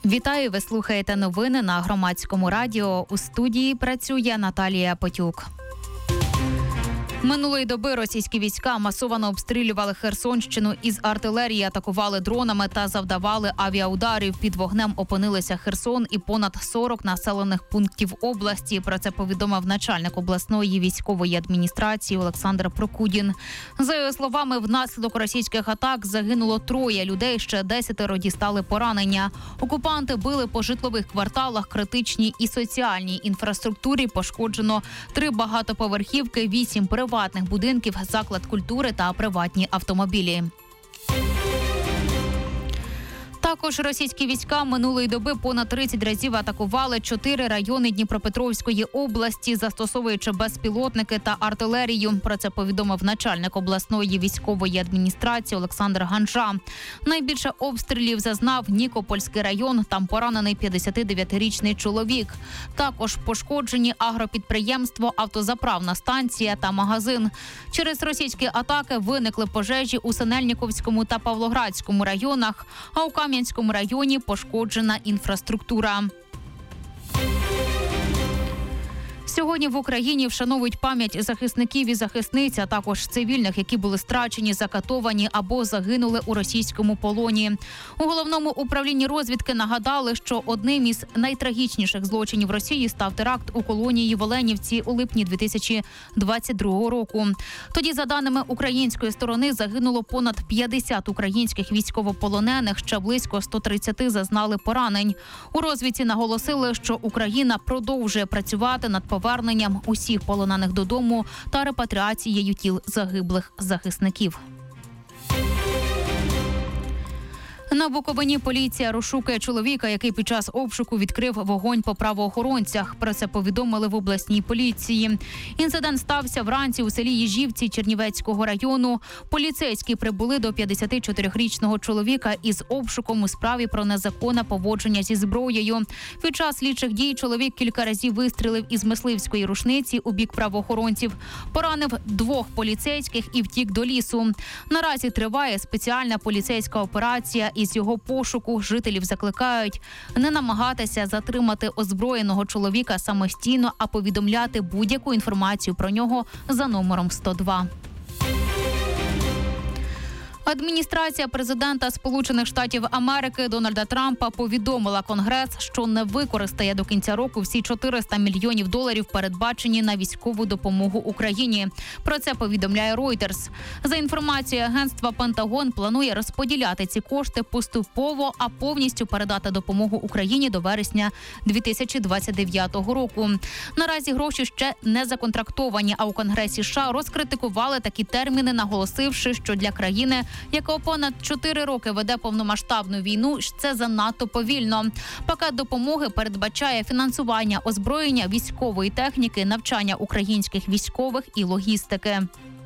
Вітаю, ви слухаєте новини на Громадському радіо. У студії працює Наталія Потюк. Минулої доби російські війська масово обстрілювали Херсонщину із артилерії, атакували дронами та завдавали авіаударів. Під вогнем опинилися Херсон і понад 40 населених пунктів області. Про це повідомив начальник обласної військової адміністрації Олександр Прокудін. За його словами, внаслідок російських атак загинуло 3 людей, ще 10 дістали поранення. Окупанти били по житлових кварталах, критичній і соціальній інфраструктурі. Пошкоджено 3 багатоповерхівки, 8 приватних будинків, заклад культури та приватні автомобілі. Також російські війська минулої доби понад 30 разів атакували 4 райони Дніпропетровської області, застосовуючи безпілотники та артилерію. Про це повідомив начальник обласної військової адміністрації Олександр Ганжа. Найбільше обстрілів зазнав Нікопольський район. Там поранений 59-річний чоловік. Також пошкоджені агропідприємство, автозаправна станція та магазин. Через російські атаки виникли пожежі у Синельниковському та Павлоградському районах, а у Кам'янському районі пошкоджена інфраструктура. Сьогодні в Україні вшановують пам'ять захисників і захисниць, а також цивільних, які були страчені, закатовані або загинули у російському полоні. У Головному управлінні розвідки нагадали, що одним із найтрагічніших злочинів Росії став теракт у колонії в Оленівці у липні 2022 року. Тоді, за даними української сторони, загинуло понад 50 українських військовополонених, ще близько 130 зазнали поранень. У розвідці наголосили, що Україна продовжує працювати над поверненням усіх полонених додому та репатріацією тіл загиблих захисників. На Буковині поліція розшукує чоловіка, який під час обшуку відкрив вогонь по правоохоронцях. Про це повідомили в обласній поліції. Інцидент стався вранці у селі Їжівці Чернівецького району. Поліцейські прибули до 54-річного чоловіка із обшуком у справі про незаконне поводження зі зброєю. Під час слідчих дій чоловік кілька разів вистрілив із мисливської рушниці у бік правоохоронців. Поранив 2 поліцейських і втік до лісу. Наразі триває спеціальна поліцейська операція із його пошуку. Жителів закликають не намагатися затримати озброєного чоловіка самостійно, а повідомляти будь-яку інформацію про нього за номером 102. Адміністрація президента Сполучених Штатів Америки Дональда Трампа повідомила Конгрес, що не використає до кінця року всі $400 мільйонів, передбачені на військову допомогу Україні. Про це повідомляє Reuters. За інформацією агентства, Пентагон планує розподіляти ці кошти поступово, а повністю передати допомогу Україні до вересня 2029 року. Наразі гроші ще не законтрактовані, а у Конгресі США розкритикували такі терміни, наголосивши, що для країни, яка понад 4 роки веде повномасштабну війну, це занадто повільно. Пакет допомоги передбачає фінансування озброєння, військової техніки, навчання українських військових і логістики.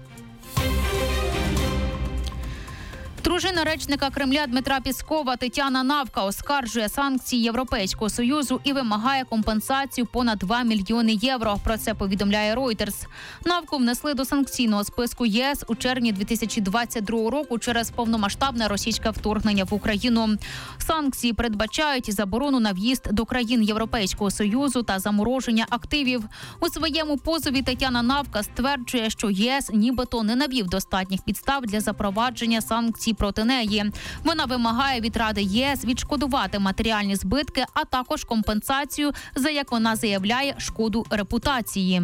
Дружина речника Кремля Дмитра Пєскова Тетяна Навка оскаржує санкції Європейського Союзу і вимагає компенсацію понад $2 мільйони. Про це повідомляє Reuters. Навку внесли до санкційного списку ЄС у червні 2022 року через повномасштабне російське вторгнення в Україну. Санкції передбачають заборону на в'їзд до країн Європейського Союзу та замороження активів. У своєму позові Тетяна Навка стверджує, що ЄС нібито не навів достатніх підстав для запровадження санкцій проти неї. Вона вимагає від Ради ЄС відшкодувати матеріальні збитки, а також компенсацію за, як вона заявляє, шкоду репутації.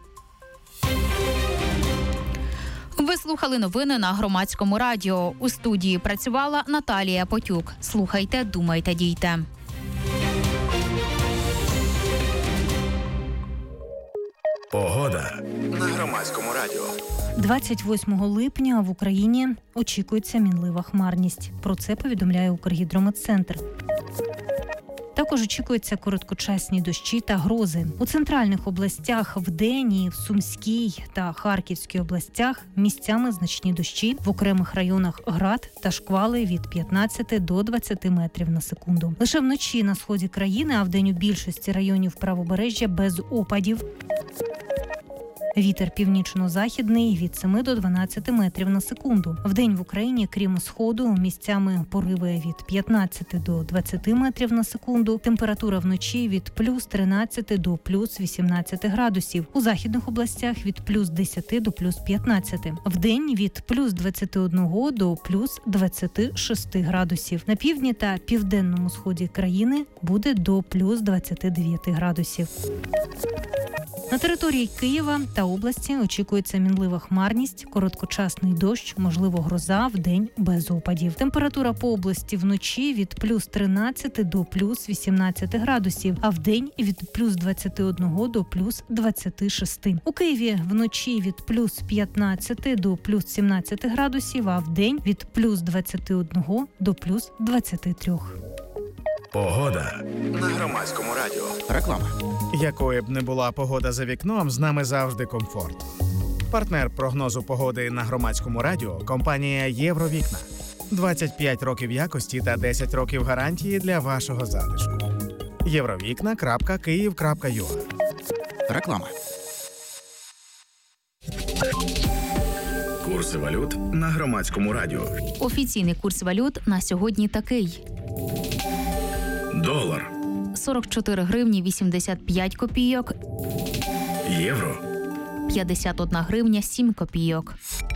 Ви слухали новини на Громадському радіо. У студії працювала Наталія Потюк. Слухайте, думайте, дійте. Погода на Громадському радіо. 28 липня в Україні очікується мінлива хмарність. Про це повідомляє Укргідрометцентр. Також очікуються короткочасні дощі та грози. У центральних областях вдень і в Сумській та Харківській областях місцями значні дощі, в окремих районах град та шквали від 15 до 20 метрів на секунду. Лише вночі на сході країни, а вдень у більшості районів правобережжя без опадів. Вітер північно-західний від 7 до 12 метрів на секунду. Вдень в Україні, крім сходу, місцями пориви від 15 до 20 метрів на секунду. Температура вночі від плюс 13 до плюс 18 градусів. У західних областях від плюс 10 до плюс 15. Вдень від плюс 21 до плюс 26 градусів. На півдні та південному сході країни буде до плюс 29 градусів. На території Києва та області очікується мінлива хмарність, короткочасний дощ, можливо гроза, вдень без опадів. Температура по області вночі від плюс 13 до плюс 18 градусів, а вдень від плюс 21 до плюс 26. У Києві вночі від плюс 15 до плюс 17 градусів, а вдень від плюс 21 до плюс 23. Погода на Громадському радіо. Реклама. Якою б не була погода за вікном, з нами завжди комфорт. Партнер прогнозу погоди на Громадському радіо – компанія «Євровікна». 25 років якості та 10 років гарантії для вашого затишку. Євровікна.Київ.ua. Реклама. Курси валют на Громадському радіо. Офіційний курс валют на сьогодні такий. Долар. 44 гривні 85 копійок. Євро. 51 гривня 7 копійок.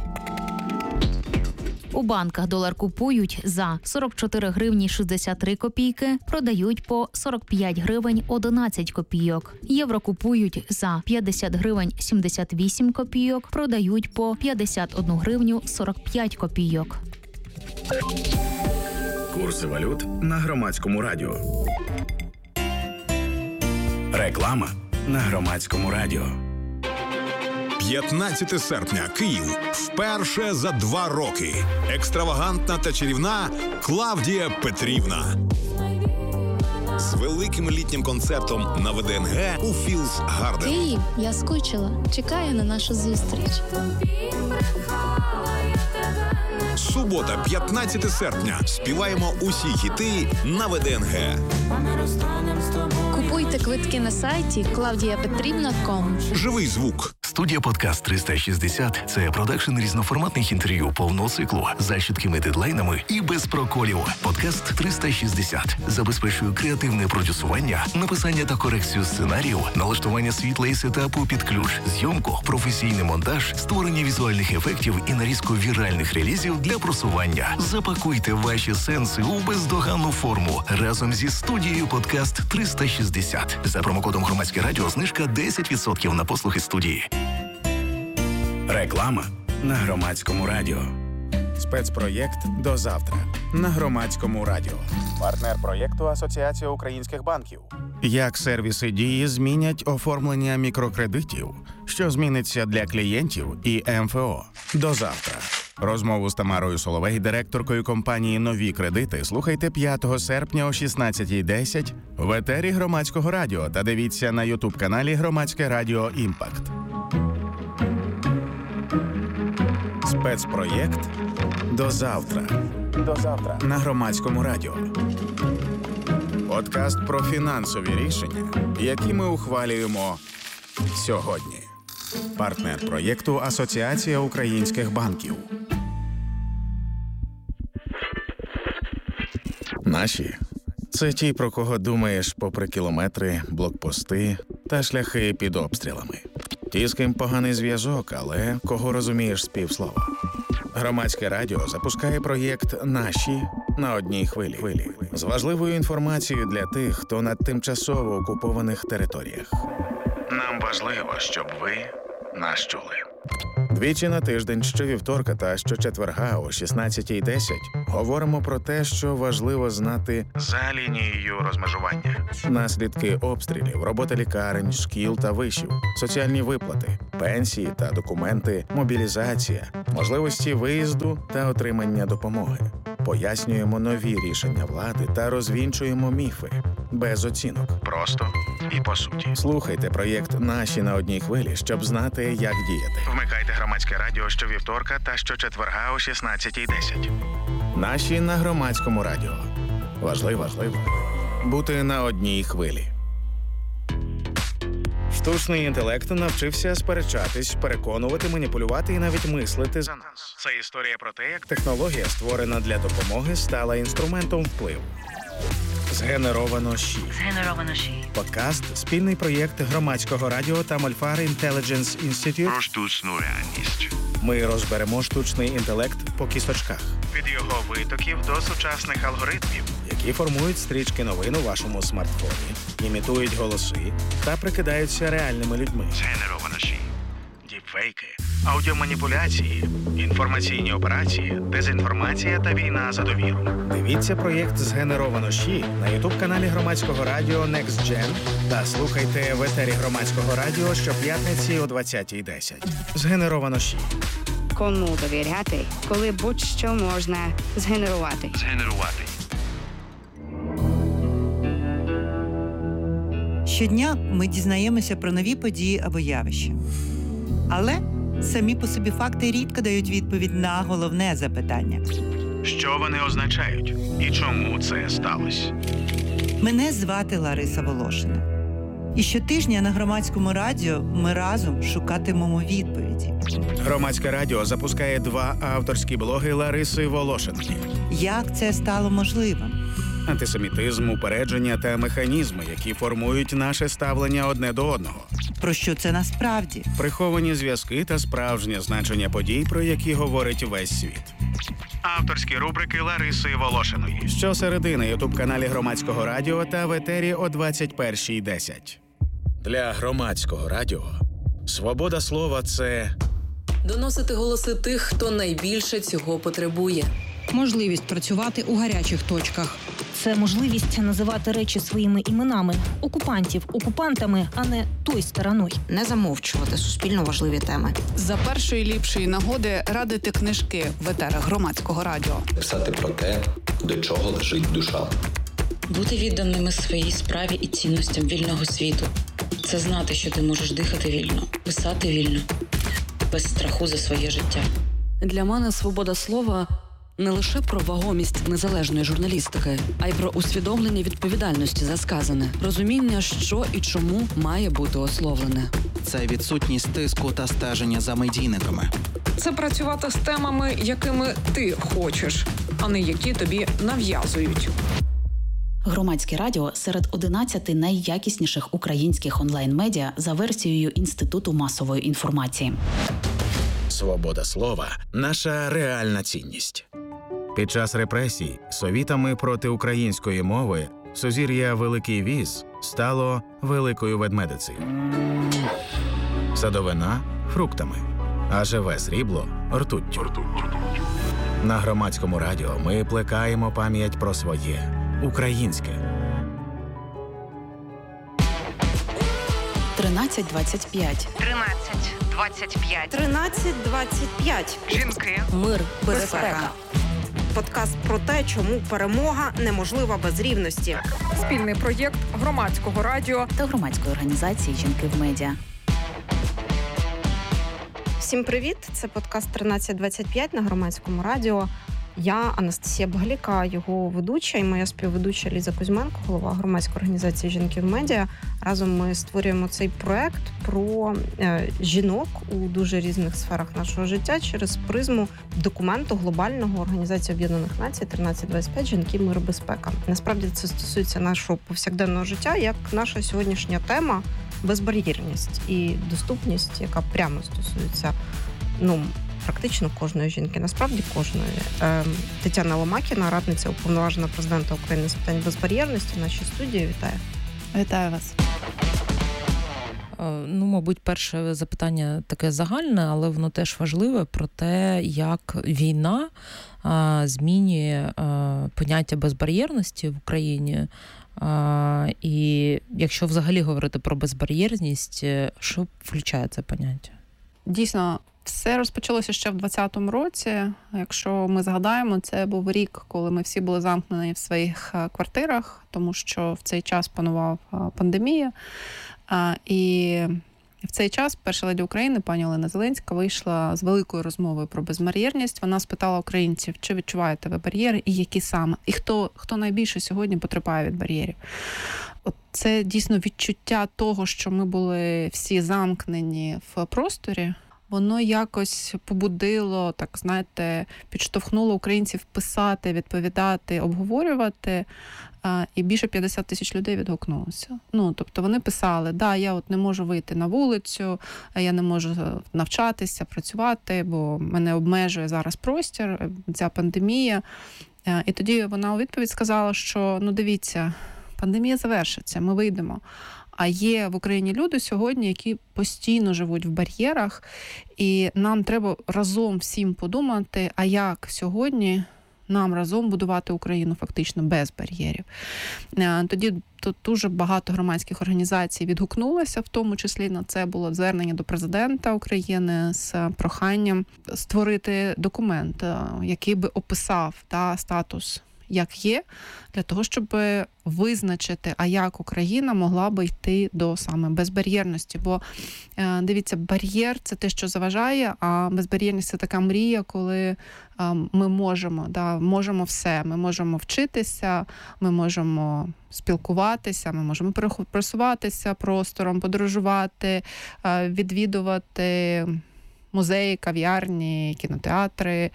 У банках долар купують за 44 гривні 63 копійки, продають по 45 гривень 11 копійок. Євро купують за 50 гривень 78 копійок, продають по 51 гривню 45 копійок. Курси валют на Громадському радіо. Реклама на Громадському радіо. 15 серпня. Київ. Вперше за 2 роки. Екстравагантна та чарівна Клавдія Петрівна. З великим літнім концертом на ВДНГ у Філс Гарден. Київ, я скучила. Чекаю на нашу зустріч. Субота, 15 серпня. Співаємо усі хіти на ВДНГ. Купуйте квитки на сайті claudiapetrivna.com. Живий звук. Студія «Подкаст 360» – це продакшн різноформатних інтерв'ю повного циклу за чіткими дедлайнами і без проколів. «Подкаст 360» забезпечує креативне продюсування, написання та корекцію сценарію, налаштування світла і сетапу під ключ, зйомку, професійний монтаж, створення візуальних ефектів і нарізку віральних релізів для просування. Запакуйте ваші сенси у бездоганну форму разом зі студією «Подкаст 360». За промокодом «Громадське радіо» знижка 10% на послуги студії. Реклама на Громадському радіо. Спецпроєкт «До завтра» на Громадському радіо. Партнер проєкту Асоціація українських банків. Як сервіси Дії змінять оформлення мікрокредитів, що зміниться для клієнтів і МФО. До завтра. Розмову з Тамарою Соловей, директоркою компанії «Нові кредити», слухайте 5 серпня о 16:10 в етері Громадського радіо та дивіться на ютуб-каналі Громадське радіо «Імпакт». Спецпроєкт «До завтра». До завтра на Громадському радіо. Подкаст про фінансові рішення, які ми ухвалюємо сьогодні. Партнер проєкту Асоціація українських банків. Наші – це ті, про кого думаєш попри кілометри, блокпости та шляхи під обстрілами. Ті, з ким поганий зв'язок, але кого розумієш з півслова. Громадське радіо запускає проєкт «Наші» на одній хвилі. З важливою інформацією для тих, хто на тимчасово окупованих територіях. Нам важливо, щоб ви нас чули. Двічі на тиждень, щовівторка та щочетверга о 16:10 говоримо про те, що важливо знати за лінією розмежування. Наслідки обстрілів, робота лікарень, шкіл та вишів, соціальні виплати, пенсії та документи, мобілізація, можливості виїзду та отримання допомоги. Пояснюємо нові рішення влади та розвінчуємо міфи. Без оцінок. Просто і по суті. Слухайте проєкт «Наші» на одній хвилі, щоб знати, як діяти. Вмикайте Громадське радіо щовівторка та щочетверга о 16:10. «Наші» на Громадському радіо. Важливо бути на одній хвилі. Штучний інтелект навчився сперечатись, переконувати, маніпулювати і навіть мислити за нас. Це історія про те, як технологія, створена для допомоги, стала інструментом впливу. Згенеровано ЩІ. Подкаст – спільний проєкт громадського радіо та Мольфар Intelligence Institute Про штучну реальність. Ми розберемо штучний інтелект по кісточках. Від його витоків до сучасних алгоритмів, які формують стрічки новин у вашому смартфоні, імітують голоси та прикидаються реальними людьми. Згенеровано ЩІ. Діпфейки, аудіоманіпуляції, інформаційні операції, дезінформація та війна за довіру. Дивіться проєкт «Згенеровано ЩІ» на ютуб-каналі Громадського радіо Next Gen та слухайте в етері Громадського радіо щоп'ятниці о 20:10. «Згенеровано ЩІ». Кому довіряти, коли будь-що можна згенерувати. Згенерувати. Щодня ми дізнаємося про нові події або явища. Але самі по собі факти рідко дають відповідь на головне запитання. Що вони означають і чому це сталося? Мене звати Лариса Волошина. І щотижня на Громадському радіо ми разом шукатимемо відповіді. Громадське радіо запускає 2 авторські блоги Лариси Волошинки. Як це стало можливим? Антисемітизм, упередження та механізми, які формують наше ставлення одне до одного. Про що це насправді? Приховані зв'язки та справжнє значення подій, про які говорить весь світ. Авторські рубрики Лариси Волошиної. Щосереди на ютуб-каналі Громадського радіо та в етері о 21:10. Для Громадського радіо свобода слова – це доносити голоси тих, хто найбільше цього потребує. Можливість працювати у гарячих точках. Це можливість називати речі своїми іменами. Окупантів окупантами, а не той стороною. Не замовчувати суспільно важливі теми. За першої ліпшої нагоди радити книжки в етерах Громадського радіо. Писати про те, до чого лежить душа. Бути відданими своїй справі і цінностям вільного світу. Це знати, що ти можеш дихати вільно, писати вільно, без страху за своє життя. Для мене свобода слова – не лише про вагомість незалежної журналістики, а й про усвідомлення відповідальності за сказане, розуміння, що і чому має бути ословлене. Це відсутність тиску та стеження за медійниками. Це працювати з темами, якими ти хочеш, а не які тобі нав'язують. Громадське радіо серед 11 найякісніших українських онлайн-медіа за версією Інституту масової інформації. свобода слова – наша реальна цінність. Під час репресій совітами проти української мови сузір'я Великий Віз стало Великою Ведмедицею. Садовина – фруктами, а живе срібло – ртуттю. На Громадському радіо ми плекаємо пам'ять про своє – українське. 1325. 1325. 1325. Жінки. Мир. Безпека. Подкаст про те, чому перемога неможлива без рівності. Спільний проєкт Громадського радіо та громадської організації «Жінки в медіа». Всім привіт! Це подкаст 1325 на Громадському радіо. Я Анастасія Багаліка, його ведуча, і моя співведуча Ліза Кузьменко, голова громадської організації «Жінки в медіа». Разом ми створюємо цей проект про жінок у дуже різних сферах нашого життя через призму документу глобального Організації Об'єднаних Націй 1325 «Жінки, мир, безпека». Насправді це стосується нашого повсякденного життя, як наша сьогоднішня тема безбар'єрність і доступність, яка прямо стосується практично кожної жінки, насправді кожної. Тетяна Ломакіна, радниця уповноважена президента України з питань безбар'єрності, в нашій студії. Вітаю. Вітаю вас. Мабуть, перше запитання таке загальне, але воно теж важливе про те, як війна змінює поняття безбар'єрності в Україні. І якщо взагалі говорити про безбар'єрність, що включає це поняття? Дійсно, все розпочалося ще в 2020 році. Якщо ми згадаємо, це був рік, коли ми всі були замкнені в своїх квартирах, тому що в цей час панував пандемія. І в цей час перша леді України, пані Олена Зеленська, вийшла з великою розмовою про безбар'єрність. Вона спитала українців, чи відчуваєте ви бар'єри і які саме, і хто найбільше сьогодні потерпає від бар'єрів. це дійсно відчуття того, що ми були всі замкнені в просторі, воно якось побудило, так знаєте, підштовхнуло українців писати, відповідати, обговорювати. І більше 50 тисяч людей відгукнулося. Тобто вони писали, я от не можу вийти на вулицю, я не можу навчатися, працювати, бо мене обмежує зараз простір, ця пандемія. І тоді вона у відповідь сказала, що, дивіться, пандемія завершиться, ми вийдемо. А є в Україні люди сьогодні, які постійно живуть в бар'єрах, і нам треба разом всім подумати, а як сьогодні нам разом будувати Україну фактично без бар'єрів. Тоді тут дуже багато громадських організацій відгукнулося, в тому числі на це було звернення до президента України з проханням створити документ, який би описав статус як є, для того, щоб визначити, а як Україна могла би йти до саме безбар'єрності. Бо, дивіться, бар'єр – це те, що заважає, а безбар'єрність – це така мрія, коли ми можемо все. Ми можемо вчитися, ми можемо спілкуватися, ми можемо пересуватися простором, подорожувати, відвідувати музеї, кав'ярні, кінотеатри,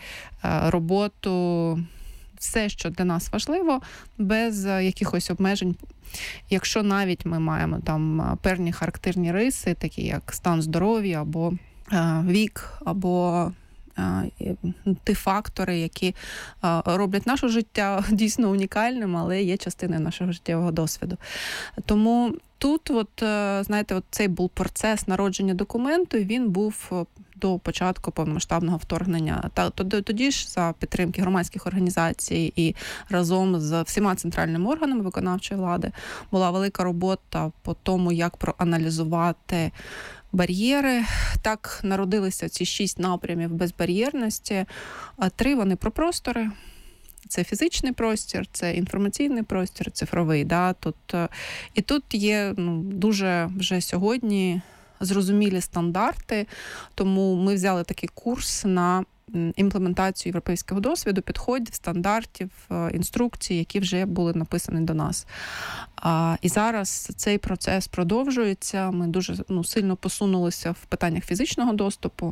роботу, все, що для нас важливо, без якихось обмежень. Якщо навіть ми маємо там певні характерні риси, такі як стан здоров'я, або вік, або ті фактори, які роблять наше життя дійсно унікальним, але є частиною нашого життєвого досвіду. Тому тут, знаєте, цей був процес народження документу, і він був до початку повномасштабного вторгнення. Тоді ж за підтримки громадських організацій і разом з всіма центральними органами виконавчої влади була велика робота по тому, як проаналізувати бар'єри. Так народилися ці 6 напрямів безбар'єрності. 3 вони про простори. Це фізичний простір, це інформаційний простір, цифровий. І тут є дуже вже сьогодні зрозумілі стандарти, тому ми взяли такий курс на імплементацію європейського досвіду, підходів, стандартів, інструкцій, які вже були написані до нас. І зараз цей процес продовжується. Ми дуже сильно посунулися в питаннях фізичного доступу,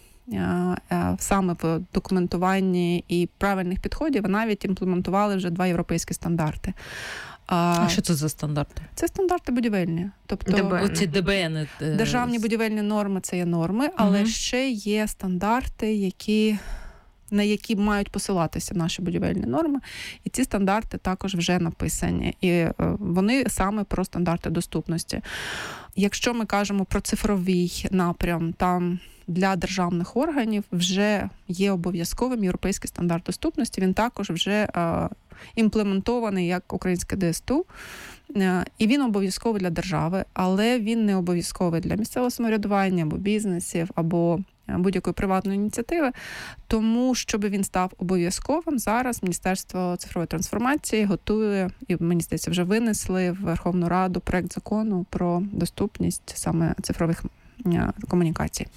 саме в документуванні і правильних підходів, а навіть імплементували вже 2 європейські стандарти. А що це за стандарти? Це стандарти будівельні. Тобто оці ДБН. Державні будівельні норми – це є норми, але ще є стандарти, на які мають посилатися наші будівельні норми. І ці стандарти також вже написані. І вони саме про стандарти доступності. Якщо ми кажемо про цифровий напрям, там для державних органів вже є обов'язковим європейський стандарт доступності. Він також вже імплементований як українське ДСТУ. І він обов'язковий для держави, але він не обов'язковий для місцевого самоврядування або бізнесів, або будь-якої приватної ініціативи. Тому, щоб він став обов'язковим, зараз Міністерство цифрової трансформації готує, і, мені здається, вже винесли в Верховну Раду проект закону про доступність саме цифрових комунікацій.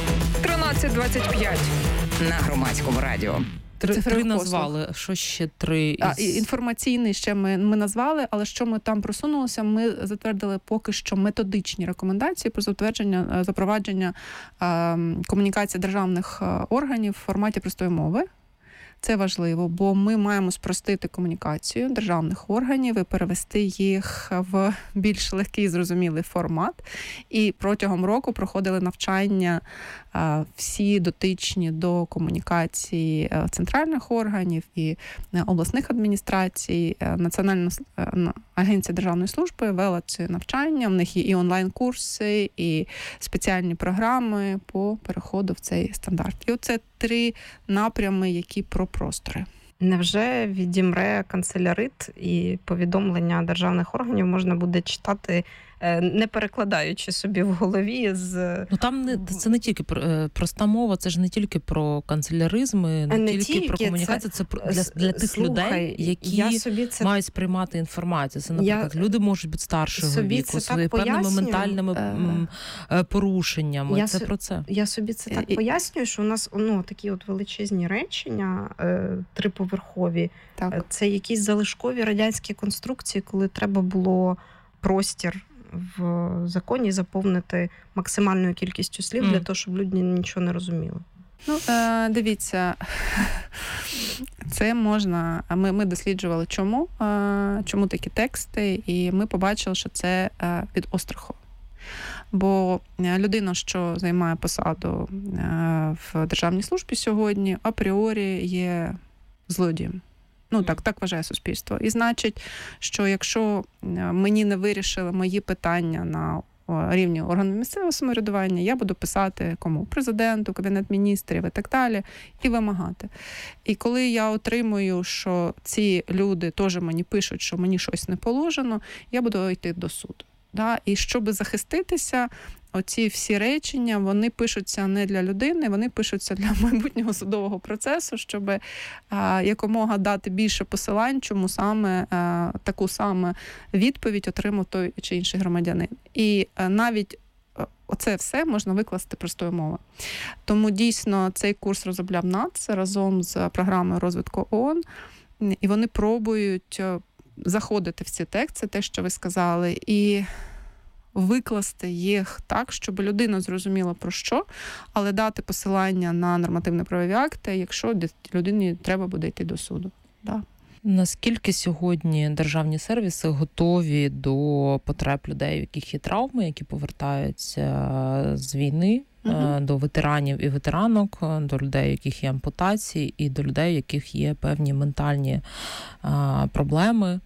13:25 на Громадському радіо. 3 назвали. Що ще 3? Інформаційний ще ми назвали, але що ми там просунулися, ми затвердили поки що методичні рекомендації про запровадження комунікації державних органів в форматі простої мови. Це важливо, бо ми маємо спростити комунікацію державних органів і перевести їх в більш легкий, зрозумілий формат. І протягом року проходили навчання всі дотичні до комунікації центральних органів і обласних адміністрацій. Національна агенція державної служби вела ці навчання. В них є і онлайн-курси, і спеціальні програми по переходу в цей стандарт. І оце 3 напрями, які про простори. Невже відімре канцелярит і повідомлення державних органів можна буде читати, не перекладаючи собі в голові це не тільки проста мова, це ж не тільки про канцеляризми, не тільки про комунікацію, це для тих людей, які мають сприймати інформацію. Це, наприклад, люди можуть бути старшого віку, з певними ментальними порушеннями. Це про це. Я собі це так пояснюю, що у нас такі величезні речення, 3-поверхові. Так. Це якісь залишкові радянські конструкції, коли треба було простір в законі заповнити максимальною кількістю слів для того, щоб люди нічого не розуміли. Ну, дивіться, це можна. Ми досліджували, чому такі тексти, і ми побачили, що це від остраху. Бо людина, що займає посаду в державній службі сьогодні, апріорі є злодієм. Ну, так вважає суспільство. І значить, що якщо мені не вирішили мої питання на рівні органів місцевого самоврядування, я буду писати кому? Президенту, Кабінет міністрів і так далі, і вимагати. І коли я отримую, що ці люди теж мені пишуть, що мені щось не положено, я буду йти до суду. Да? І щоб захиститися, оці всі речення, вони пишуться не для людини, вони пишуться для майбутнього судового процесу, щоб якомога дати більше посилань, чому саме таку саме відповідь отримав той чи інший громадянин. І навіть оце все можна викласти простою мовою. Тому дійсно цей курс розробляв НАЦ разом з програмою розвитку ООН, і вони пробують заходити в ці тексти, те, що ви сказали, і викласти їх так, щоб людина зрозуміла про що, але дати посилання на нормативно-правові акти, якщо людині треба буде йти до суду. Да. Наскільки сьогодні державні сервіси готові до потреб людей, у яких є травми, які повертаються з війни, до ветеранів і ветеранок, до людей, у яких є ампутації, і до людей, у яких є певні ментальні проблеми,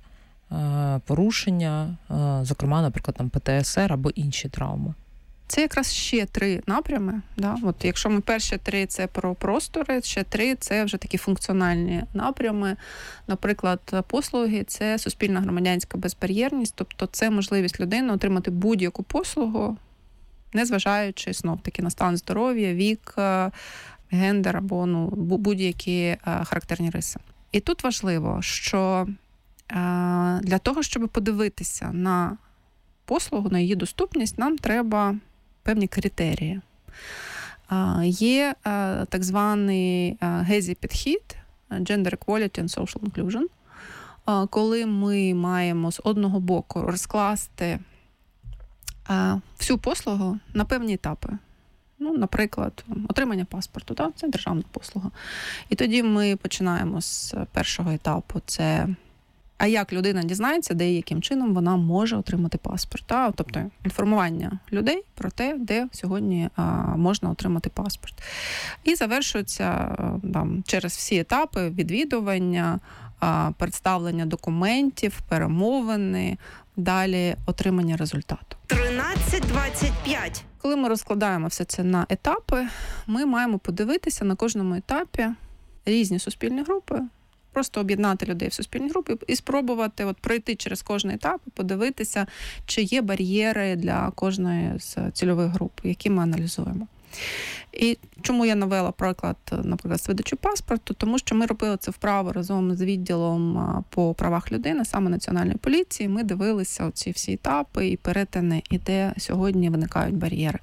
порушення, зокрема, наприклад, там ПТСР або інші травми? Це якраз ще 3 напрями. Да? От якщо ми перші 3 – це про простори, ще 3 – це вже такі функціональні напрями. Наприклад, послуги – це суспільна громадянська безбар'єрність, тобто це можливість людини отримати будь-яку послугу, незважаючи знов-таки на стан здоров'я, вік, гендер або будь-які характерні риси. І тут важливо, що для того, щоб подивитися на послугу, на її доступність, нам треба певні критерії. Є так званий ГЕЗІ-підхід, Gender Equality and Social Inclusion, коли ми маємо з одного боку розкласти всю послугу на певні етапи. Ну, наприклад, отримання паспорту, так? Це державна послуга. І тоді ми починаємо з першого етапу. Це а як людина дізнається, де і яким чином вона може отримати паспорт. Тобто інформування людей про те, де сьогодні можна отримати паспорт. І завершується через всі етапи відвідування, представлення документів, перемовини, далі отримання результату. 13:25. Коли ми розкладаємо все це на етапи, ми маємо подивитися на кожному етапі різні суспільні групи, просто об'єднати людей в суспільні групи і спробувати пройти через кожний етап і подивитися, чи є бар'єри для кожної з цільових груп, які ми аналізуємо. І чому я навела приклад, наприклад, з видачі паспорту? Тому що ми робили це вправо разом з відділом по правах людини, саме Національної поліції. Ми дивилися оці всі етапи і перетини, і де сьогодні виникають бар'єри.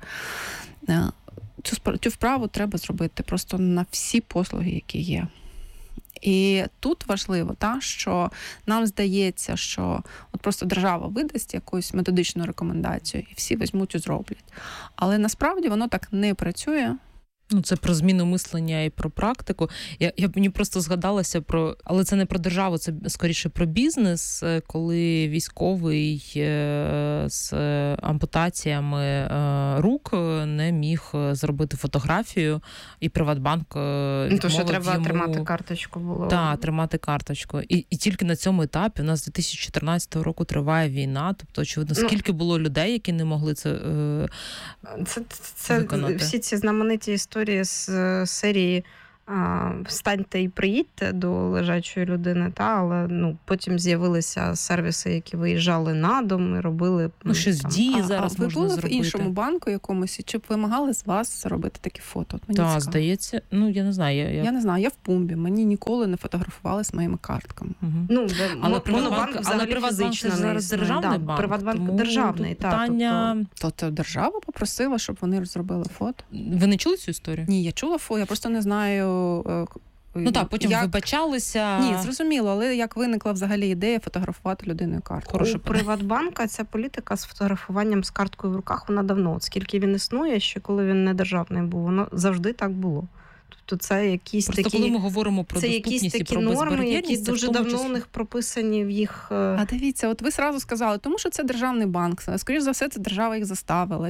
Цю вправу треба зробити просто на всі послуги, які є. І тут важливо, що нам здається, що просто держава видасть якусь методичну рекомендацію і всі візьмуть і зроблять. Але насправді воно так не працює. Це про зміну мислення і про практику. Мені просто згадалося але це не про державу, це скоріше про бізнес, коли військовий з ампутаціями рук не міг зробити фотографію, і Приватбанк то, що треба тримати карточку було. Так, тримати карточку. І тільки на цьому етапі у нас з 2014 року триває війна, тобто, очевидно, скільки було людей, які не могли це виконати. Всі ці знамениті історії з серії «Встаньте і приїдьте» до лежачої людини, але потім з'явилися сервіси, які виїжджали на дом і робили... Щось дії зараз можна зробити. Ви були в іншому банку якомусь, чи б вимагали з вас зробити такі фото? Так, здається, я не знаю. Я не знаю, я в Пумбі, мені ніколи не фотографували з моїми картками. Угу. Але Приватбанк це зараз державний банк. Приватбанк державний. Тобто держава попросила, щоб вони зробили фото. Ви не чули цю історію? Ні, я чула фото, я просто не знаю Ну так, потім вибачалися. Ні, зрозуміло, але як виникла взагалі ідея фотографувати людиною картку? У Приватбанка ця політика з фотографуванням з карткою в руках, вона давно. От скільки він існує, ще коли він не державний був, воно завжди так було. Тобто це якісь просто такі... коли ми говоримо про доступність і про безбар'єрність, норми, які дуже давно у них прописані в їх... А дивіться, от ви сразу сказали, тому що це державний банк. Скоріше за все, це держава їх заставила.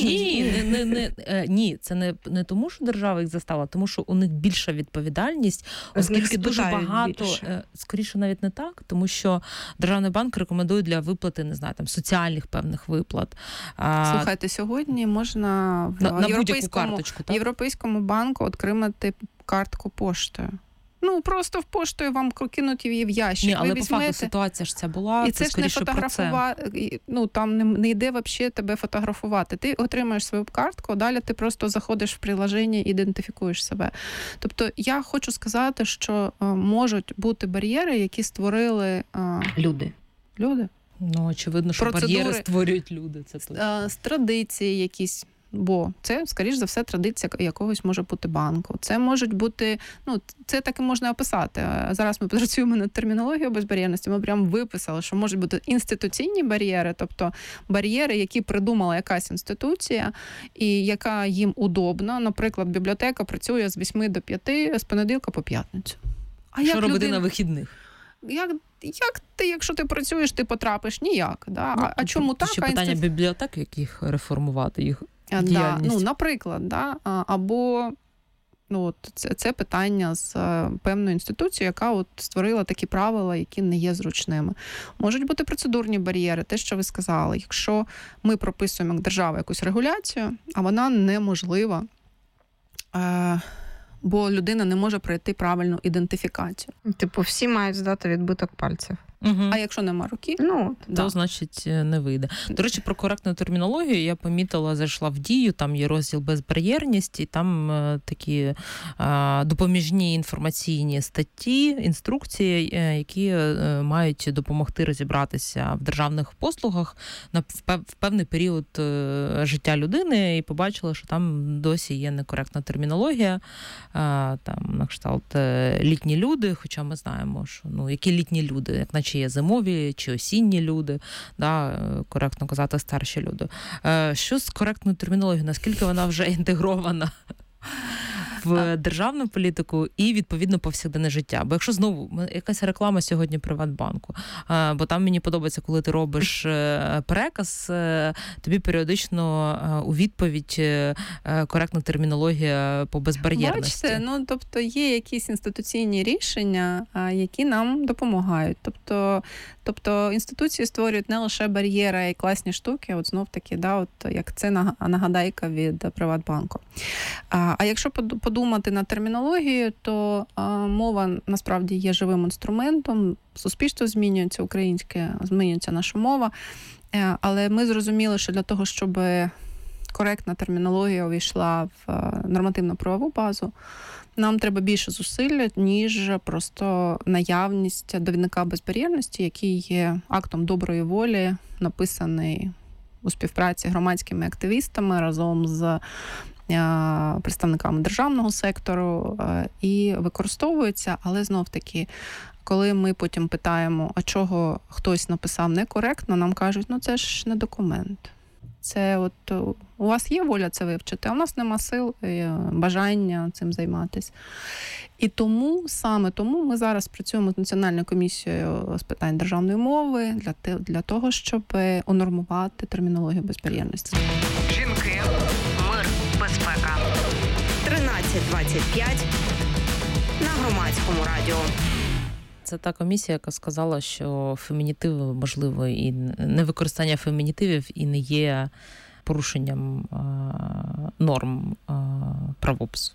Ні, це не тому, що держава їх заставила, тому що у них більша відповідальність, оскільки дуже багато, скоріше навіть не так, тому що державний банк рекомендує для виплати, не знаю, там соціальних певних виплат. Слухайте, сьогодні можна в Європейському банку отримати картку поштою. Ну, просто в поштою вам кинуть її в ящик. Ні, але по факту ситуація ж ця була, і це ж не фотографувати, ну, там не йде взагалі тебе фотографувати. Ти отримаєш свою картку, далі ти просто заходиш в приложення і ідентифікуєш себе. Тобто я хочу сказати, що можуть бути бар'єри, які створили... Люди. Ну, очевидно, що бар'єри створюють люди. Це з традиції якісь. Бо це, скоріш за все, традиція якогось може бути банку. Це можуть бути, ну, це так і можна описати. Зараз ми працюємо над термінологією безбар'єрності, ми прямо виписали, що можуть бути інституційні бар'єри, тобто бар'єри, які придумала якась інституція і яка їм удобна. Наприклад, бібліотека працює з 8 до 5, з понеділка по п'ятницю. А що робити на вихідних? Якщо ти працюєш, ти потрапиш ніяк. Да? Ну, а чому так? Ще питання бібліотек, яких реформувати їх діяльність. Ну, наприклад, да? Або ну, це питання з певною інституцією, яка от створила такі правила, які не є зручними. Можуть бути процедурні бар'єри, те, що ви сказали. Якщо ми прописуємо як держава якусь регуляцію, а вона неможлива, бо людина не може пройти правильну ідентифікацію. Типу, всі мають здати відбиток пальців. Угу. А якщо нема руки, то значить не вийде. До речі, про коректну термінологію я помітила, зайшла в Дію, там є розділ безбар'єрність, і там такі допоміжні інформаційні статті, інструкції, які мають допомогти розібратися в державних послугах в певний період життя людини, і побачила, що там досі є некоректна термінологія, там на кшталт літні люди, хоча ми знаємо, що які літні люди, як наче чи є зимові, чи осінні люди, да, коректно казати старші люди. Що з коректною термінологією? Наскільки вона вже інтегрована в державну політику і, відповідно, повсякденне життя? Бо якщо знову, якась реклама сьогодні Приватбанку, бо там мені подобається, коли ти робиш переказ, тобі періодично у відповідь коректна термінологія по безбар'єрності. Бачите, тобто є якісь інституційні рішення, які нам допомагають. Тобто інституції створюють не лише бар'єри, а й класні штуки, от знов-таки, як це нагадайка від Приватбанку. А якщо подумати на термінологію, то мова насправді є живим інструментом, суспільство змінюється, українське, змінюється наша мова, але ми зрозуміли, що для того, щоб коректна термінологія увійшла в нормативно-правову базу, нам треба більше зусиль, ніж просто наявність довідника безбар'єрності, який є актом доброї волі, написаний у співпраці з громадськими активістами разом з представниками державного сектору і використовується, але знов-таки, коли ми потім питаємо, а чого хтось написав некоректно, нам кажуть, це ж не документ. Це от у вас є воля це вивчити, а у нас нема сил, бажання цим займатися. І саме тому ми зараз працюємо з Національною комісією з питань державної мови для того, щоб унормувати термінологію безбар'єрності. Жінки, мир, безпека. 13:25 на Громадському радіо. Це та комісія, яка сказала, що фемінітиви, можливо, і невикористання фемінітивів і не є порушенням норм правопису.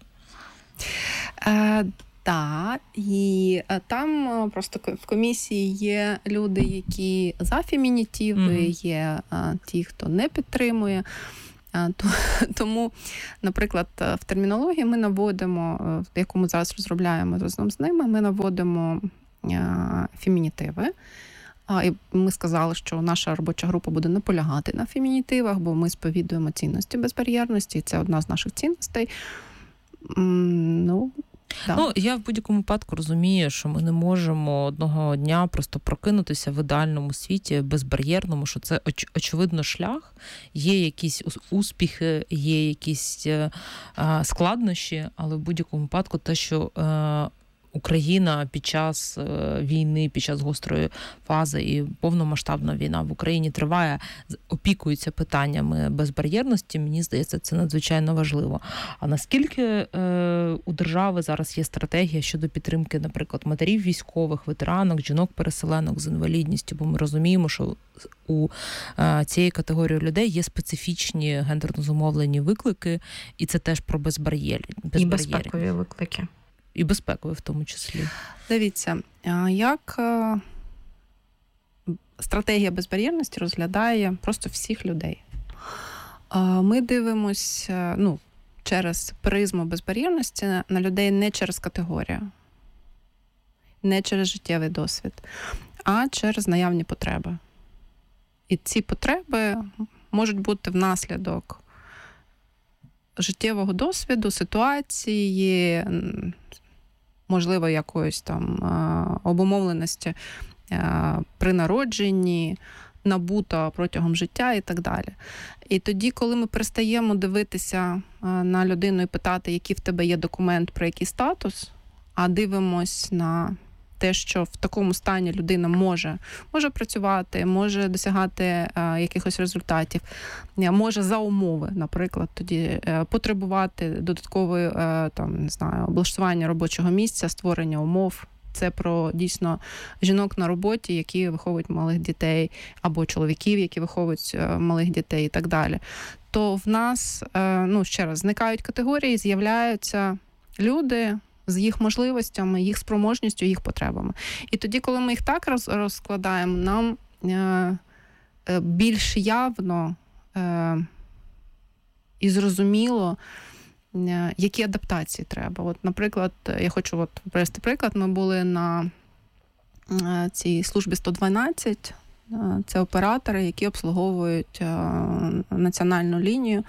Так, і там просто в комісії є люди, які за фемінітиви, є ті, хто не підтримує. Тому, наприклад, в термінології ми наводимо, яку ми зараз розробляємо разом з ними, ми наводимо фемінітиви. І ми сказали, що наша робоча група буде наполягати на фемінітивах, бо ми сповідуємо цінності безбар'єрності, і це одна з наших цінностей. Да. Ну, я в будь-якому випадку розумію, що ми не можемо одного дня просто прокинутися в ідеальному світі, безбар'єрному, що це, очевидно, шлях. Є якісь успіхи, є якісь складнощі, але в будь-якому випадку те, що Україна під час війни, під час гострої фази і повномасштабна війна в Україні триває, опікується питаннями безбар'єрності, мені здається, це надзвичайно важливо. А наскільки у держави зараз є стратегія щодо підтримки, наприклад, матерів військових, ветеранок, жінок-переселенок з інвалідністю, бо ми розуміємо, що у цієї категорії людей є специфічні гендерно зумовлені виклики, і це теж про безбар'єрність. І безпекові виклики. І безпекові в тому числі. Дивіться, як стратегія безбар'єрності розглядає просто всіх людей. Ми дивимося через призму безбар'єрності на людей не через категорію, не через життєвий досвід, а через наявні потреби. І ці потреби можуть бути внаслідок життєвого досвіду, ситуації, можливо, якоїсь там обумовленості при народженні, набута протягом життя і так далі. І тоді, коли ми перестаємо дивитися на людину і питати, який в тебе є документ, про який статус, а дивимось на те, що в такому стані людина може працювати, може досягати якихось результатів, може за умови, наприклад, тоді потребувати додаткової облаштування робочого місця, створення умов. Це про дійсно жінок на роботі, які виховують малих дітей, або чоловіків, які виховують малих дітей і так далі. То в нас, ще раз, зникають категорії, з'являються люди з їх можливостями, їх спроможністю, їх потребами. І тоді, коли ми їх так розкладаємо, нам більш явно і зрозуміло, які адаптації треба. От, наприклад, я хочу привести приклад. Ми були на цій службі 112. Це оператори, які обслуговують національну лінію.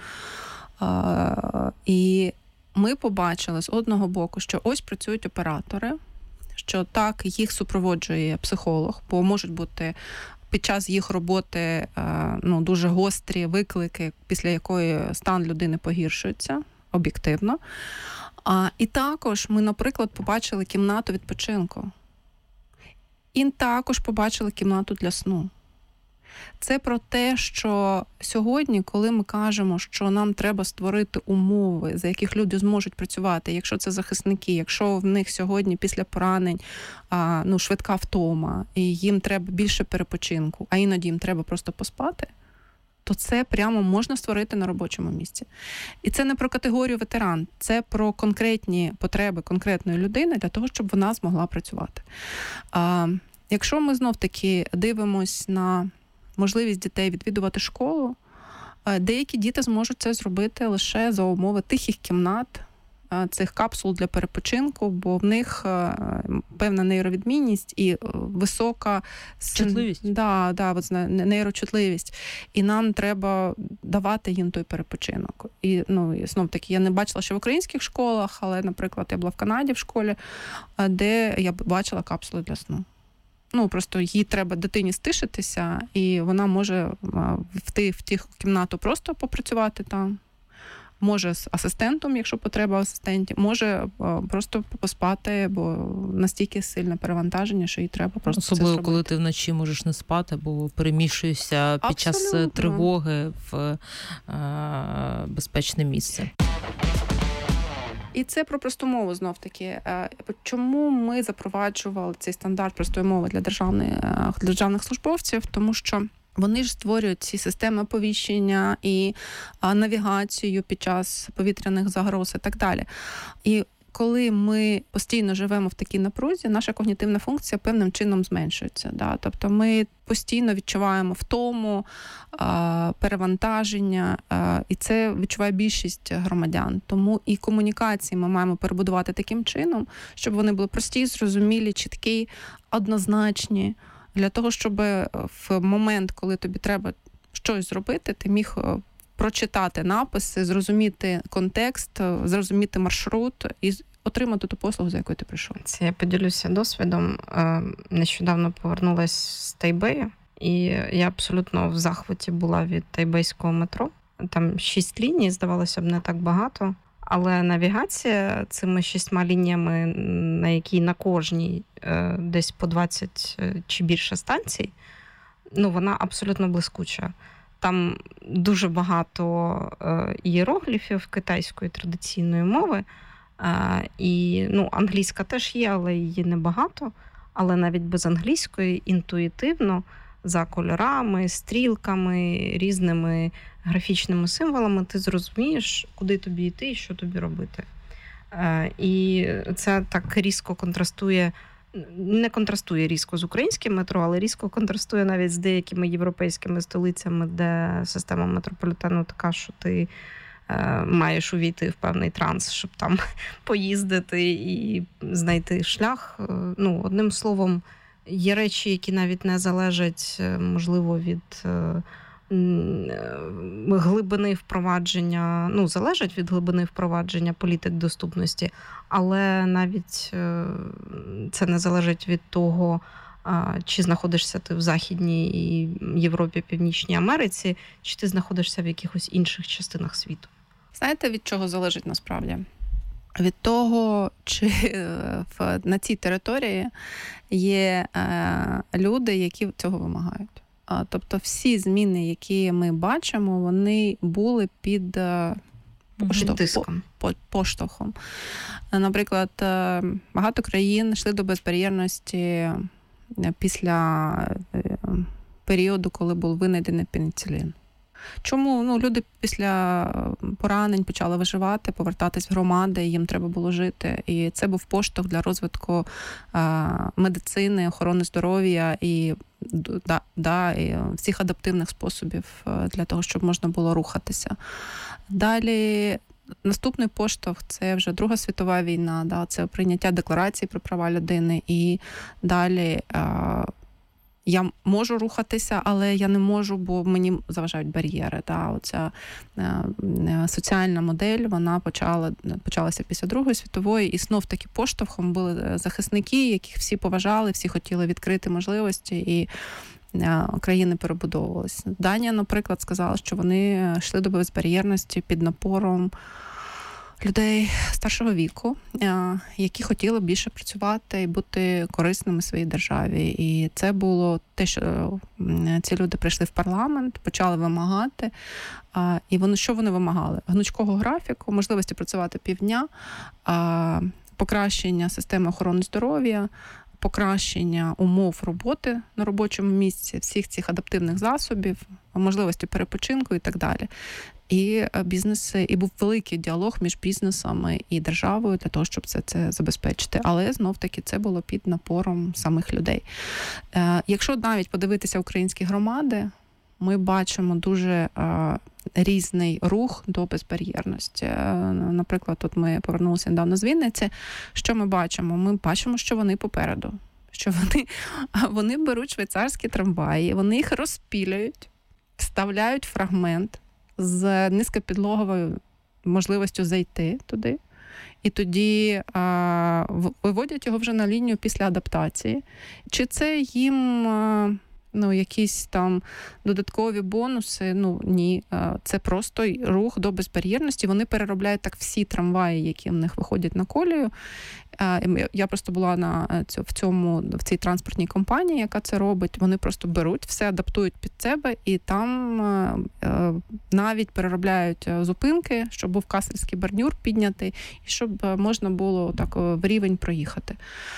І ми побачили з одного боку, що ось працюють оператори, що так, їх супроводжує психолог, бо можуть бути під час їх роботи дуже гострі виклики, після якої стан людини погіршується об'єктивно. І також ми, наприклад, побачили кімнату відпочинку. І також побачили кімнату для сну. Це про те, що сьогодні, коли ми кажемо, що нам треба створити умови, за яких люди зможуть працювати, якщо це захисники, якщо в них сьогодні після поранень швидка втома, і їм треба більше перепочинку, а іноді їм треба просто поспати, то це прямо можна створити на робочому місці. І це не про категорію ветеран, це про конкретні потреби конкретної людини для того, щоб вона змогла працювати. Якщо ми знов-таки дивимось на можливість дітей відвідувати школу, деякі діти зможуть це зробити лише за умови тихих кімнат, цих капсул для перепочинку, бо в них певна нейровідмінність і висока чутливість. Нейрочутливість. І нам треба давати їм той перепочинок. І знов-таки, я не бачила ще в українських школах, але, наприклад, я була в Канаді в школі, де я бачила капсули для сну. Просто їй треба дитині стишитися, і вона може в тих кімнату просто попрацювати там. Може з асистентом, якщо потреба асистентів, може просто поспати, бо настільки сильне перевантаження, що їй треба просто особливо, це коли ти вночі можеш не спати, бо переміщуєшся під час тривоги в безпечне місце. І це про просту мову знов-таки. Чому ми запроваджували цей стандарт простої мови для державних службовців? Тому що вони ж створюють ці системи оповіщення і навігацію під час повітряних загроз і так далі. І коли ми постійно живемо в такій напрузі, наша когнітивна функція певним чином зменшується. Да? Тобто ми постійно відчуваємо втому, перевантаження, і це відчуває більшість громадян. Тому і комунікації ми маємо перебудувати таким чином, щоб вони були прості, зрозумілі, чіткі, однозначні, для того, щоб в момент, коли тобі треба щось зробити, ти міг прочитати написи, зрозуміти контекст, зрозуміти маршрут і отримати ту послугу, за якою ти прийшов. Це я поділюся досвідом. Нещодавно повернулась з Тайбею, і я абсолютно в захваті була від тайбейського метро. Там 6 ліній, здавалося б, не так багато. Але навігація цими 6 лініями, на якій на кожній десь по 20 чи більше станцій, вона абсолютно блискуча. Там дуже багато ієрогліфів китайської традиційної мови. І англійська теж є, але її небагато. Але навіть без англійської інтуїтивно, за кольорами, стрілками, різними графічними символами ти зрозумієш, куди тобі йти і що тобі робити. І це так різко контрастує, не контрастує різко з українським метро, але різко контрастує навіть з деякими європейськими столицями, де система метрополітену така, що ти маєш увійти в певний транс, щоб там поїздити і знайти шлях. Одним словом, є речі, які навіть не залежать, можливо, від глибини впровадження, залежать від глибини впровадження політик доступності, але навіть це не залежить від того, чи знаходишся ти в Західній Європі, Північній Америці, чи ти знаходишся в якихось інших частинах світу. Знаєте, від чого залежить насправді? Від того, чи на цій території є люди, які цього вимагають. Тобто всі зміни, які ми бачимо, вони були під поштовхом. Наприклад, багато країн йшли до безбар'єрності після періоду, коли був винайдений пеніцилін. Чому? Люди після поранень почали виживати, повертатись в громади, їм треба було жити. І це був поштовх для розвитку медицини, охорони здоров'я і всіх адаптивних способів для того, щоб можна було рухатися. Далі наступний поштовх – це вже Друга світова війна, це прийняття Декларації про права людини. І далі я можу рухатися, але я не можу, бо мені заважають бар'єри. Оця соціальна модель, вона почалася після Другої світової, і знов-таки поштовхом були захисники, яких всі поважали, всі хотіли відкрити можливості, і країни перебудовувалися. Данія, наприклад, сказала, що вони йшли до безбар'єрності під напором людей старшого віку, які хотіли більше працювати і бути корисними своїй державі. І це було те, що ці люди прийшли в парламент, почали вимагати. І що вони вимагали? Гнучкого графіку, можливості працювати півдня, покращення системи охорони здоров'я, покращення умов роботи на робочому місці, всіх цих адаптивних засобів, можливості перепочинку і так далі. І бізнеси, і був великий діалог між бізнесами і державою для того, щоб це забезпечити. Але знов-таки це було під напором самих людей. Якщо навіть подивитися українські громади, ми бачимо дуже різний рух до безбар'єрності. Наприклад, тут ми повернулися недавно з Вінниці. Що ми бачимо? Ми бачимо, що вони попереду. Що вони беруть швейцарські трамваї, вони їх розпілюють, вставляють фрагмент з низькопідлоговою можливістю зайти туди. І тоді виводять його вже на лінію після адаптації. Чи це їм якісь там додаткові бонуси? Ні. Це просто рух до безбар'єрності. Вони переробляють так всі трамваї, які в них виходять на колію. Я просто була в цій транспортній компанії, яка це робить. Вони просто беруть, все адаптують під себе, і там навіть переробляють зупинки, щоб був касельський бордюр піднятий, і щоб можна було так в рівень проїхати.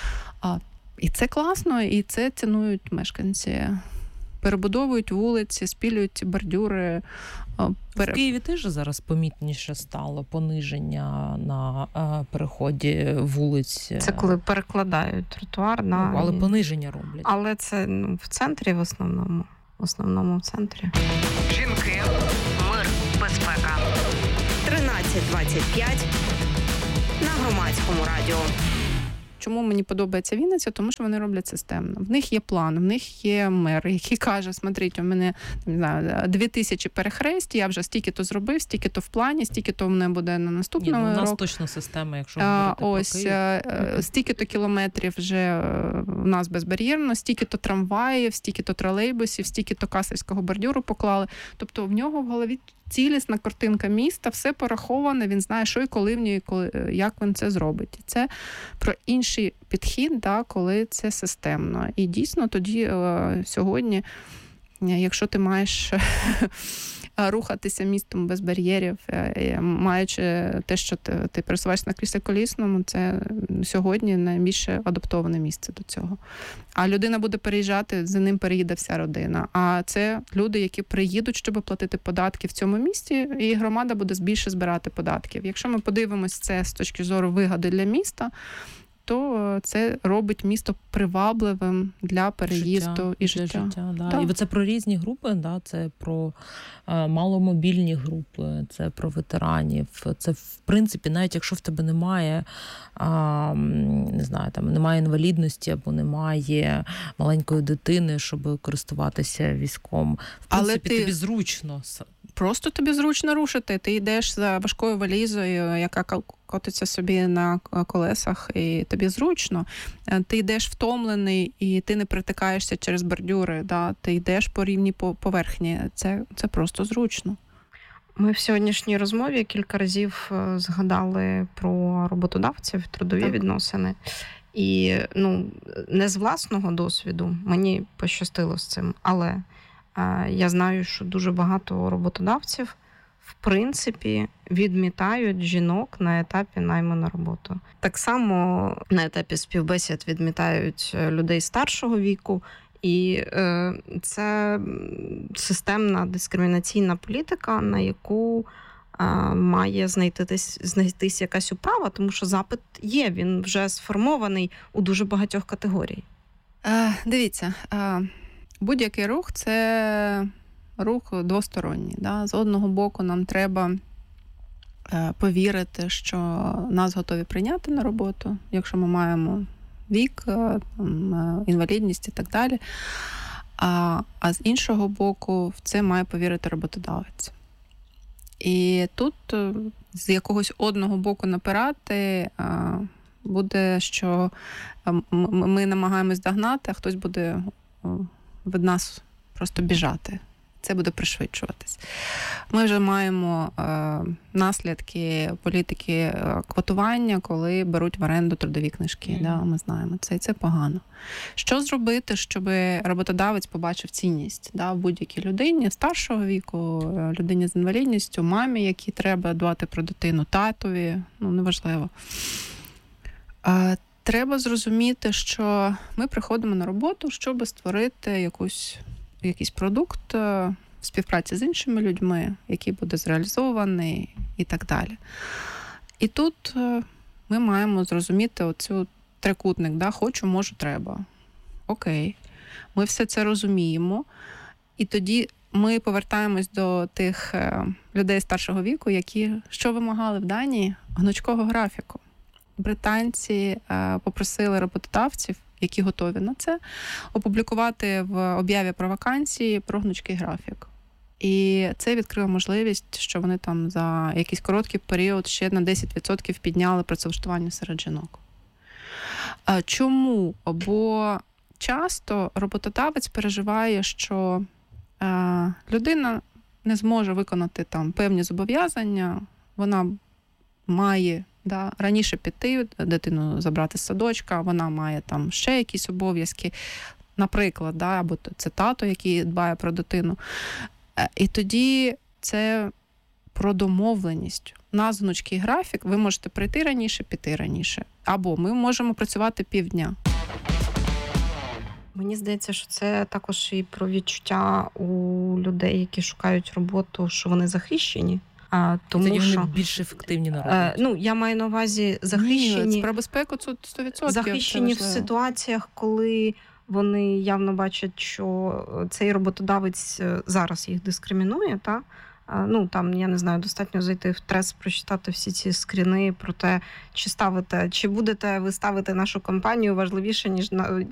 І це класно, і це цінують мешканці. Перебудовують вулиці, спілюють ці бордюри. В Києві теж зараз помітніше стало пониження на переході вулиць. Це коли перекладають тротуар на... але пониження роблять. Але це в центрі в основному. В основному в центрі. Жінки, мир, безпека. 13:25 на Громадському радіо. чому мені подобається Вінниця? Тому що вони роблять системно. В них є план, в них є мер, який каже, смотрите, у мене, не знаю, 2000 перехресть, я вже стільки-то зробив, стільки-то в плані, стільки-то в мене буде на наступному року. У нас точно система, якщо говорити ось, про Київ. Стільки-то кілометрів вже в нас безбар'єрно, стільки-то трамваїв, стільки-то тролейбусів, стільки-то касельського бордюру поклали. Тобто в нього в голові цілісна картинка міста, все пораховане, він знає, що і коли в ній, як він це зробить. І це про інший підхід, да, коли це системно. І дійсно тоді сьогодні, якщо ти маєш рухатися містом без бар'єрів, маючи те, що ти пересуваєшся на кріслі колісному, це сьогодні найбільше адаптоване місце до цього. А людина буде переїжджати, за ним переїде вся родина. А це люди, які приїдуть, щоб платити податки в цьому місті, і громада буде більше збирати податків. Якщо ми подивимось це з точки зору вигоди для міста, то це робить місто привабливим для переїзду і життя. Да. І це про різні групи, да? Це про маломобільні групи, це про ветеранів. Це, в принципі, навіть якщо в тебе немає, не знаю, там немає інвалідності або немає маленької дитини, щоб користуватися візком. В принципі, але тобі зручно. Просто тобі зручно рушити. Ти йдеш за важкою валізою, яка котиться собі на колесах, і тобі зручно. Ти йдеш втомлений, і ти не притикаєшся через бордюри. Да? Ти йдеш по рівній поверхні. Це просто зручно. Ми в сьогоднішній розмові кілька разів згадали про роботодавців, трудові відносини. І не з власного досвіду, мені пощастило з цим, але я знаю, що дуже багато роботодавців, в принципі, відмітають жінок на етапі найму на роботу. Так само на етапі співбесід відмітають людей старшого віку, і це системна дискримінаційна політика, на яку має знайтись якась управа, тому що запит є, він вже сформований у дуже багатьох категорій. Дивіться, будь-який рух – це рух двосторонній. Да? З одного боку нам треба повірити, що нас готові прийняти на роботу, якщо ми маємо вік, інвалідність і так далі. А з іншого боку, в це має повірити роботодавець. І тут з якогось одного боку напирати буде, що ми намагаємось догнати, а хтось буде від нас просто біжати. Це буде пришвидшуватись. Ми вже маємо наслідки політики квотування, коли беруть в оренду трудові книжки. Да, ми знаємо це, і це погано. Що зробити, щоб роботодавець побачив цінність в будь-якій людині старшого віку, людині з інвалідністю, мамі, якій треба дбати про дитину, татові, неважливо. Треба зрозуміти, що ми приходимо на роботу, щоб створити якийсь продукт в співпраці з іншими людьми, який буде зреалізований і так далі. І тут ми маємо зрозуміти оцю трикутник, да? Хочу, можу, треба. Окей. Ми все це розуміємо. І тоді ми повертаємось до тих людей старшого віку, які що вимагали в Данії? Гнучкого графіку. Британці попросили роботодавців, які готові на це, опублікувати в об'яві про вакансії про гнучкий графік. І це відкрило можливість, що вони там за якийсь короткий період ще на 10% підняли працевлаштування серед жінок. Чому? Бо часто роботодавець переживає, що людина не зможе виконати там певні зобов'язання, вона має раніше піти, дитину забрати з садочка, вона має там ще якісь обов'язки, наприклад, або це тато, який дбає про дитину. І тоді це про домовленість. У нас гнучкий графік, ви можете прийти раніше, піти раніше. Або ми можемо працювати півдня. Мені здається, що це також і про відчуття у людей, які шукають роботу, що вони захищені. Тому тоді вони що більш ефективні на роботі. Я маю на увазі захищені. Ні, про безпеку це 100%. Захищені в ситуаціях, коли вони явно бачать, що цей роботодавець зараз їх дискримінує, Ну, там, я не знаю, достатньо зайти в Трес, прочитати всі ці скріни про те, чи будете ви ставити нашу компанію важливіше,